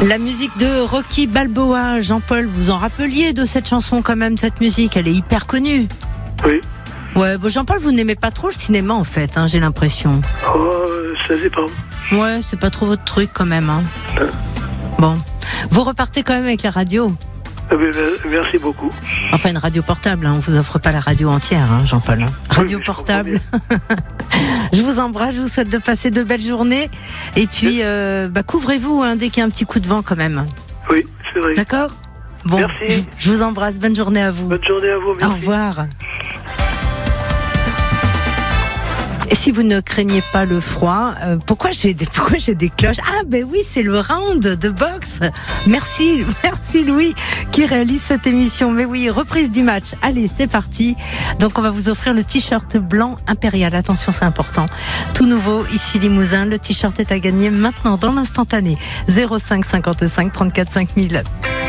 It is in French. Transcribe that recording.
La musique de Rocky Balboa. Jean-Paul, vous en rappeliez de cette chanson quand même, cette musique, elle est hyper connue. Oui. Ouais, bon, Jean-Paul, vous n'aimez pas trop le cinéma en fait, hein, j'ai l'impression. Oh, ça dépend. Ouais, c'est pas trop votre truc quand même. Hein. Bon, vous repartez quand même avec la radio. Merci beaucoup. Enfin, une radio portable, hein. On vous offre pas la radio entière, hein, Jean-Paul. Hein. Radio portable. Je vous embrasse, je vous souhaite de passer de belles journées. Et puis, couvrez-vous hein, dès qu'il y a un petit coup de vent quand même. Oui, c'est vrai. D'accord ? Bon, merci. Je vous embrasse, bonne journée à vous. Bonne journée à vous, merci. Au revoir. Et si vous ne craignez pas le froid, pourquoi j'ai des cloches ? Ah ben oui, c'est le round de boxe. Merci Louis qui réalise cette émission. Mais oui, reprise du match. Allez, c'est parti. Donc on va vous offrir le t-shirt blanc impérial. Attention, c'est important. Tout nouveau ici Limousin. Le t-shirt est à gagner maintenant dans l'instantané. 05 55 34 5000.